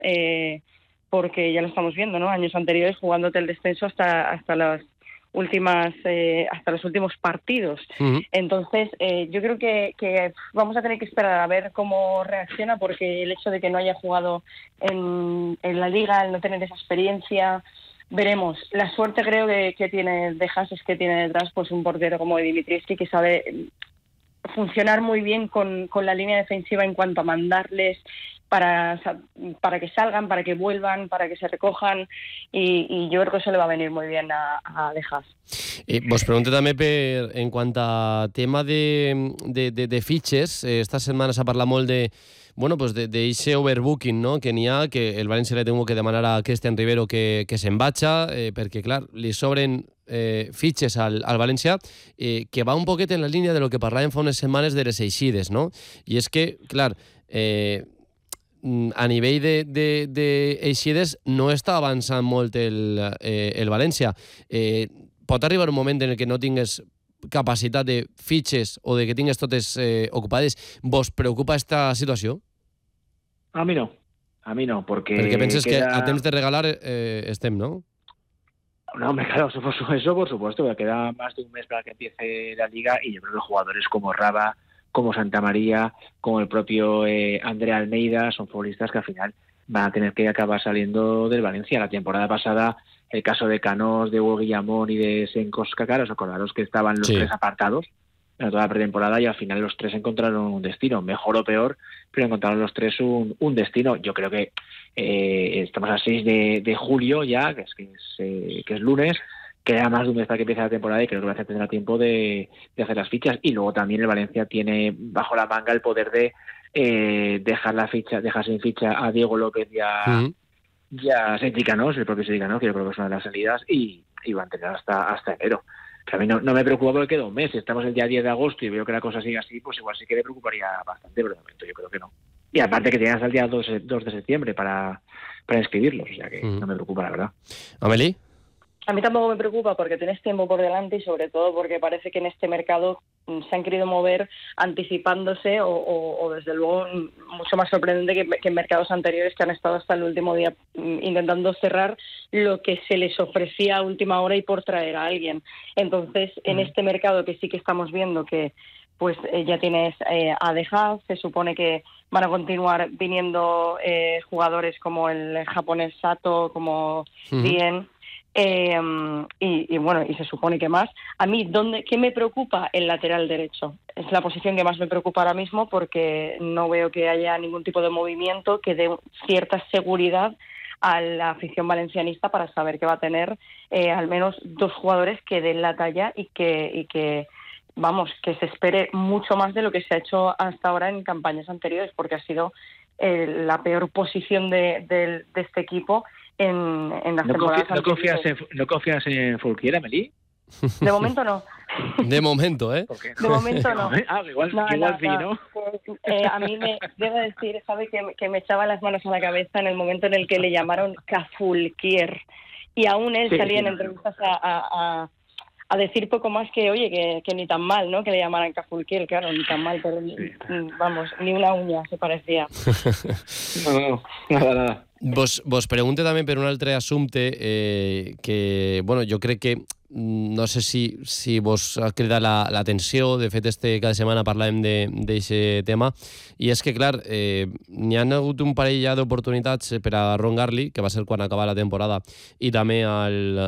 porque ya lo estamos viendo, ¿no? Años anteriores jugándote el descenso hasta las últimas hasta los últimos partidos. Uh-huh. Entonces yo creo que vamos a tener que esperar a ver cómo reacciona, porque el hecho de que no haya jugado en la liga, el no tener esa experiencia, veremos. La suerte creo que tiene de Haas es que tiene detrás pues un portero como Dimitrievski, que sabe funcionar muy bien con la línea defensiva en cuanto a mandarles para que salgan, para que vuelvan, para que se recojan, y yo creo que eso le va a venir muy bien a De Haas. Vos pregunto també en quant a tema de fitxes. Esta setmana s'ha parlat molt d'eixe overbooking, no? Que n'hi ha, que el València le tengo que demanar a Cristian Rivero que se'n vaja, perquè, clar, li sobren fitxes al València, que va un poquet en la línia de lo que parlàvem fa unes setmanes de les eixides, no? I és que, clar, a nivell d'eixides no està avançant molt el València. Pot arribar un moment en el que no tingues capacitat de fitxes o de que tingues totes ocupades. Vos preocupa esta situació? A mi no, perquè penses que a temps de regalar estem, ¿no? No, hombre, claro, eso por supuesto, que queda más de un mes para que empiece la liga, y yo creo que jugadores como Raba, como Santa María, como el propio André Almeida, son futbolistas que al final van a tener que acabar saliendo del Valencia. La temporada pasada, el caso de Canós, de Hugo Guillamón y de Senkos Kakar, os acordaros que estaban los tres apartados en toda la pretemporada, y al final los tres encontraron un destino, mejor o peor, pero encontraron los tres un destino. Yo creo que estamos a 6 de julio ya, que es lunes, queda más de un mes para que empiece la temporada, y creo que el Valencia tendrá tiempo de hacer las fichas. Y luego también el Valencia tiene bajo la manga el poder de dejar sin ficha a Diego López y a Sergi Canós, el propio Sergi Canós, que yo creo que es una de las salidas, y van a tener hasta enero. Pero a mí no me preocupa porque queda un mes. Si estamos el día 10 de agosto y veo que la cosa sigue así, pues igual sí que me preocuparía bastante, pero de momento yo creo que no. Y aparte que tienes hasta el día 2 de septiembre para inscribirlos, o sea que no me preocupa, la verdad. ¿Amelie? A mí tampoco me preocupa porque tienes tiempo por delante, y sobre todo porque parece que en este mercado se han querido mover anticipándose o desde luego mucho más sorprendente que en mercados anteriores, que han estado hasta el último día intentando cerrar lo que se les ofrecía a última hora y por traer a alguien. Entonces, en este mercado que sí que estamos viendo que pues ya tienes a De Haas, se supone que van a continuar viniendo jugadores como el japonés Sato, como Dien. Y bueno, y se supone que más. A mí, ¿qué me preocupa? El lateral derecho. Es la posición que más me preocupa ahora mismo, porque no veo que haya ningún tipo de movimiento que dé cierta seguridad a la afición valencianista para saber que va a tener al menos 2 jugadores que den la talla y que vamos, que se espere mucho más de lo que se ha hecho hasta ahora en campañas anteriores, porque ha sido la peor posición de este equipo en las temporadas anteriores. ¿No confías en Fulquier, Amelie? De momento no. De momento, ¿eh? De momento no. Igual sí, ¿no? A mí debo decir, ¿sabe? Que me echaba las manos a la cabeza en el momento en el que le llamaron Cafulquier. Y aún él salía en entrevistas a decir poco más que, oye, que ni tan mal, ¿no? Que le llamaran Cafulquier, claro, ni tan mal, pero vamos, ni una uña se parecía. No, nada. Vos pregunte també per un altre assumpte que, bueno, jo crec que no sé si vos ha cridat l'atenció. De fet, cada setmana parlàvem d'aquest tema, i és que, clar, n'hi ha hagut un parell ja d'oportunitats per a Ron Garley, que va ser quan acaba la temporada, i també a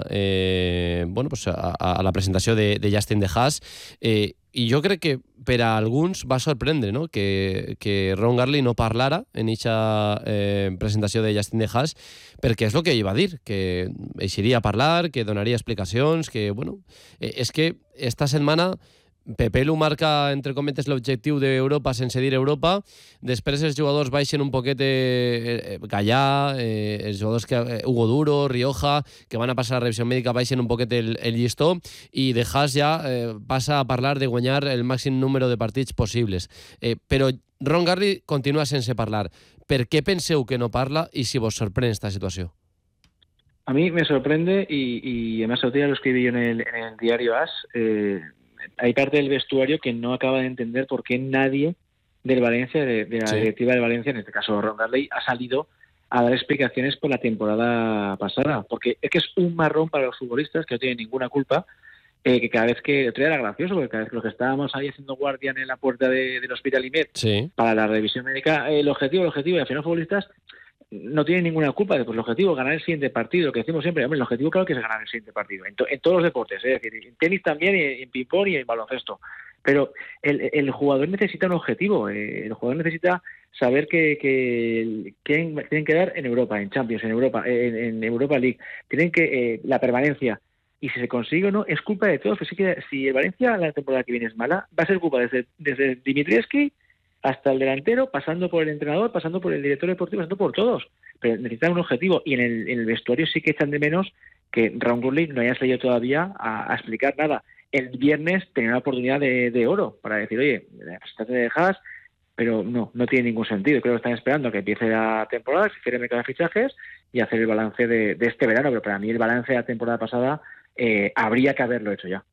la presentació de Justin De Haas, i jo crec que per a alguns va sorprendre, no? que Ron Garley no parlara en aquesta presentació de Justin De Haas, perquè és el que ell va dir, que eixiria a parlar, que donaria explicacions, que, bueno, és que esta setmana Pepe Lu marca, entre cometes, l'objectiu d'Europa sense dir Europa. Després els jugadors baixen un poquet Gallà, els jugadors Hugo Duro, Rioja, que van a passar la revisió mèdica, baixen un poquet el llistó, i De Haas ja passa a parlar de guanyar el màxim número de partits possibles. Però Ron Garley continua sense parlar. Per què penseu que no parla, i si vos sorprèn esta situació? A mí me sorprende, y además otro día lo escribí yo en el diario AS. Hay parte del vestuario que no acaba de entender por qué nadie del Valencia, de la directiva del Valencia, en este caso Ron Garley, ha salido a dar explicaciones por la temporada pasada, porque es que es un marrón para los futbolistas que no tienen ninguna culpa, que cada vez que, otro día era gracioso, porque cada vez que los que estábamos ahí haciendo guardia en la puerta del Hospital IMED Sí. para la revisión médica, el objetivo, y al final los futbolistas no tienen ninguna culpa, pues el objetivo es ganar el siguiente partido, lo que decimos siempre, hombre, el objetivo claro que es ganar el siguiente partido, en todos los deportes, es decir, en tenis también, en ping-pong y en baloncesto, pero el jugador necesita un objetivo, el jugador necesita saber que tienen que dar en Europa, en Champions, en Europa, en Europa League, tienen que la permanencia. Y si se consigue o no, es culpa de todos. Si el Valencia la temporada que viene es mala, va a ser culpa desde Dimitrievski hasta el delantero, pasando por el entrenador, pasando por el director deportivo, pasando por todos. Pero necesitan un objetivo. Y en el vestuario sí que echan de menos que Ron Gurley no haya salido todavía a explicar nada. El viernes tenía una oportunidad de oro para decir, oye, te dejas, pero no tiene ningún sentido. Creo que están esperando a que empiece la temporada, que se cierre el mercado de fichajes y hacer el balance de este verano. Pero para mí el balance de la temporada pasada habría que haberlo hecho ya.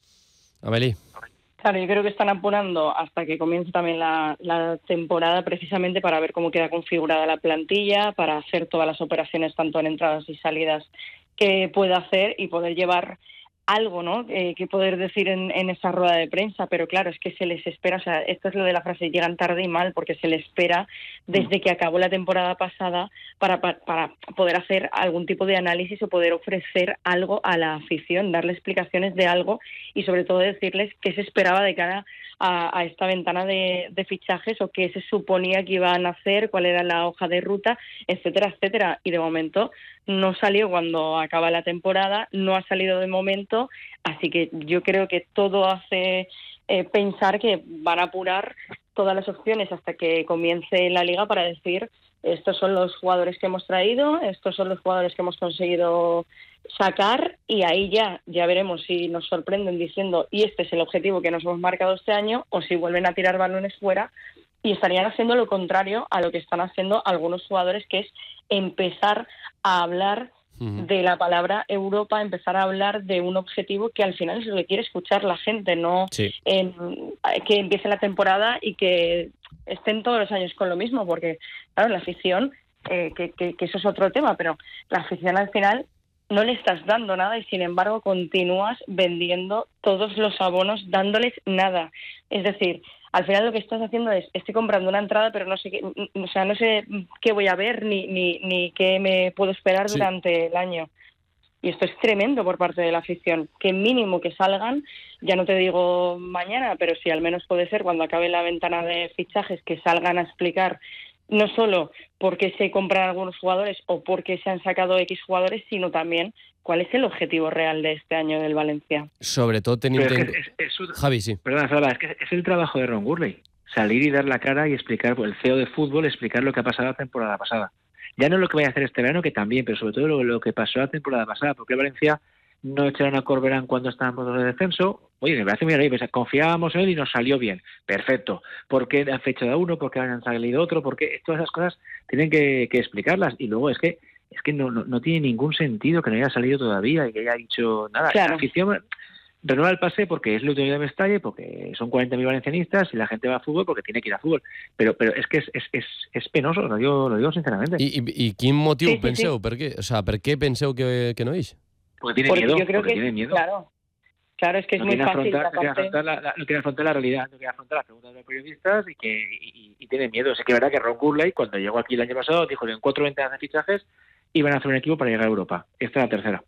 Amelie. Claro, yo creo que están apurando hasta que comience también la temporada precisamente para ver cómo queda configurada la plantilla, para hacer todas las operaciones tanto en entradas y salidas que pueda hacer y poder llevar algo, ¿no? Que poder decir en esa rueda de prensa, pero claro, es que se les espera, o sea, esto es lo de la frase, llegan tarde y mal, porque se les espera desde que acabó la temporada pasada para poder hacer algún tipo de análisis o poder ofrecer algo a la afición, darle explicaciones de algo y sobre todo decirles qué se esperaba de cara a esta ventana de fichajes o qué se suponía que iban a hacer, cuál era la hoja de ruta, etcétera, etcétera. Y de momento no salió cuando acaba la temporada, no ha salido de momento, así que yo creo que todo hace pensar que van a apurar todas las opciones hasta que comience la liga para decir estos son los jugadores que hemos traído, estos son los jugadores que hemos conseguido sacar y ahí ya veremos si nos sorprenden diciendo y este es el objetivo que nos hemos marcado este año o si vuelven a tirar balones fuera y estarían haciendo lo contrario a lo que están haciendo algunos jugadores, que es empezar a hablar de la palabra Europa, empezar a hablar de un objetivo que al final es lo que quiere escuchar la gente, no Sí. Que empiece la temporada y que estén todos los años con lo mismo, porque claro, la afición, que eso es otro tema, pero la afición al final no le estás dando nada y sin embargo continúas vendiendo todos los abonos dándoles nada. Es decir, al final lo que estás haciendo es, estoy comprando una entrada pero no sé qué voy a ver ni qué me puedo esperar durante el año. Y esto es tremendo por parte de la afición. Que mínimo que salgan, ya no te digo mañana, pero sí al menos puede ser cuando acabe la ventana de fichajes, que salgan a explicar no solo por qué se compran algunos jugadores o por qué se han sacado X jugadores, sino también cuál es el objetivo real de este año del Valencia. Sobre todo teniendo... Javi, sí. Perdona, Sara, es que es el trabajo de Ron Gurley. Salir y dar la cara y explicar, el CEO de fútbol, explicar lo que ha pasado la temporada pasada. Ya no lo que vaya a hacer este verano, que también, pero sobre todo lo que pasó la temporada pasada, porque Valencia no echaron a Corberán cuando estábamos en descenso. Oye, me parece muy bien, pues confiábamos en él y nos salió bien. Perfecto. ¿Por qué han fechado a uno? ¿Por qué han salido otro? Porque todas esas cosas tienen que explicarlas. Y luego es que no tiene ningún sentido que no haya salido todavía y que haya dicho nada. Claro. La afición renueva el pase porque es la autoridad de Mestalla, porque son 40.000 valencianistas y la gente va a fútbol porque tiene que ir a fútbol. Pero es que es penoso, lo digo sinceramente. ¿Y quin motiu penseu? Sí. Per què penseu que no és? Porque tiene miedo. Yo creo que tiene miedo. Claro, es que es muy fácil. No quiere afrontar la realidad, no quiere afrontar las preguntas de los periodistas y tiene miedo. Sé que es verdad que Ron Gurley, cuando llegó aquí el año pasado, dijo que en 4 ventanas de fichajes iban a hacer un equipo para llegar a Europa. Esta es la tercera.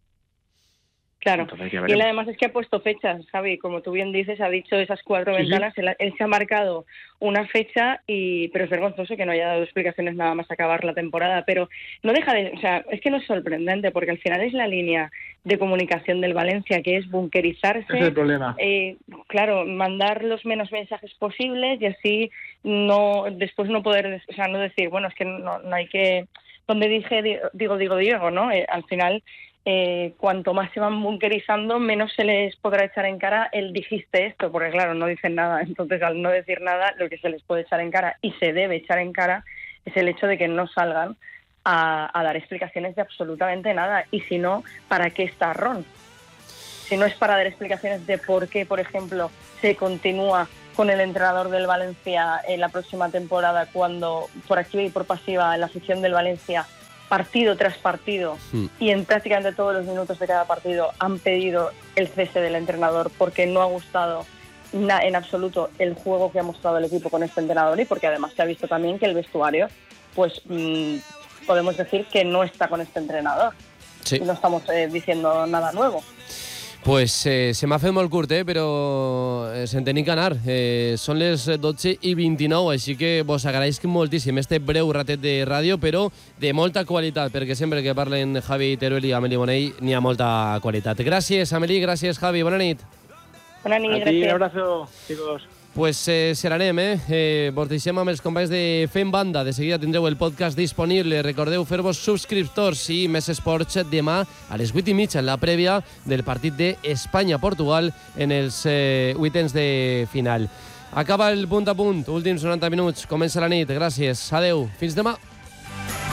Claro, y él además es que ha puesto fechas, Javi, como tú bien dices, ha dicho esas 4 ventanas, sí. Él se ha marcado una fecha, pero es vergonzoso que no haya dado explicaciones nada más acabar la temporada, pero no deja de, o sea, es que no es sorprendente, porque al final es la línea de comunicación del Valencia, que es bunkerizarse, ese es el problema. Claro, mandar los menos mensajes posibles y así después no poder, o sea, no decir, bueno, es que no hay que, donde digo, ¿no? Al final... cuanto más se van bunkerizando, menos se les podrá echar en cara el dijiste esto, porque claro, no dicen nada. Entonces, al no decir nada, lo que se les puede echar en cara y se debe echar en cara es el hecho de que no salgan a dar explicaciones de absolutamente nada. Y si no, ¿para qué está Ron? Si no es para dar explicaciones de por qué, por ejemplo, se continúa con el entrenador del Valencia en la próxima temporada, cuando por activa y por pasiva en la afición del Valencia, partido tras partido y en prácticamente todos los minutos de cada partido han pedido el cese del entrenador porque no ha gustado en absoluto el juego que ha mostrado el equipo con este entrenador, y porque además se ha visto también que el vestuario, pues podemos decir que no está con este entrenador. Sí. No estamos diciendo nada nuevo. Pues se m'ha fet molt curt, però se'n tenim que anar. Són les 12:29, així que vos agraïsc moltíssim este breu ratet de ràdio, però de molta qualitat, perquè sempre que parlen Javi Teruel i Amélie Monell n'hi ha molta qualitat. Gràcies, Amélie, gràcies, Javi, bona nit. Bona nit, gràcies. A ti, un abrazo, chicos. Pues serà anem, vos deixem amb els companys de Fem Banda. De seguida tindreu el podcast disponible. Recordeu fer-vos subscriptors i més esports demà a les 8:30 en la prèvia del partit d'Espanya-Portugal en els vuitens de final. Acaba el punt a punt, últims 90 minuts, comença la nit. Gràcies, adeu, fins demà.